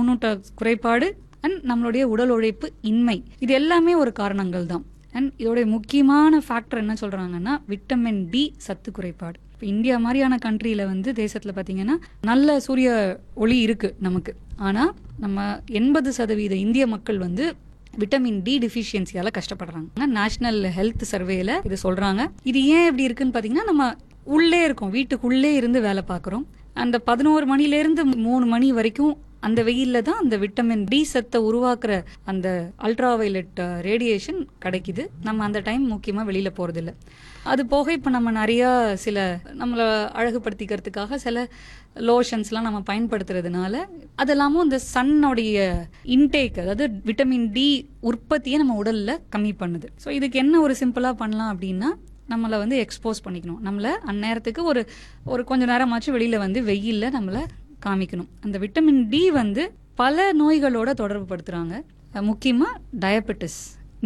ரத்தனூட்ட குறைபாடு அண்ட் நம்மளுடைய உடல் உழைப்பு இன்மை, இது எல்லாமே ஒரு காரணங்கள் தான். அண்ட் இதோடைய முக்கியமான ஃபேக்டர் என்ன சொல்றாங்கன்னா விட்டமின் டி சத்து குறைபாடு. இப்போ இந்தியா மாதிரியான கண்ட்ரியில தேசத்துல பாத்தீங்கன்னா நல்ல சூரிய ஒளி இருக்கு நமக்கு. ஆனா நம்ம 80% இந்திய மக்கள் விட்டமின் டி டிஃபிஷியன்சியால கஷ்டப்படுறாங்க. நேஷனல் ஹெல்த் சர்வேல இது சொல்றாங்க. இது ஏன் இப்படி இருக்குன்னு பாத்தீங்கன்னா, நம்ம உள்ளே இருக்கோம், வீட்டுக்குள்ளே இருந்து வேலை பார்க்குறோம். அந்த 11 மணிலேருந்து 3 மணி வரைக்கும் அந்த வெயில்ல தான் அந்த விட்டமின் டி சத்தை உருவாக்குற அந்த அல்ட்ரா வயலட் ரேடியேஷன் கிடைக்குது. நம்ம அந்த டைம் முக்கியமா வெளியில போறது இல்ல. அது போக இப்ப நம்ம நிறைய சில நம்மள அழகுபடுத்திக்கிறதுக்காக சில லோஷன்ஸ்லாம் நம்ம பயன்படுத்துறதுனால அதெல்லாமும் இந்த சன்னோடைய இன்டேக், அதாவது விட்டமின் டி உற்பத்தியை நம்ம உடல்ல கம்மி பண்ணுது. ஸோ இதுக்கு என்ன ஒரு சிம்பிளா பண்ணலாம் அப்படின்னா, நம்மளை எக்ஸ்போஸ் பண்ணிக்கணும். நம்மளை அந்நேரத்துக்கு ஒரு கொஞ்ச நேரமாச்சும் வெளியில வெயில்ல நம்மளை காமிக்கணும். அந்த விட்டமின் டி பல நோய்களோட தொடர்பு படுத்துறாங்க. முக்கியமா டயபெட்டிஸ்,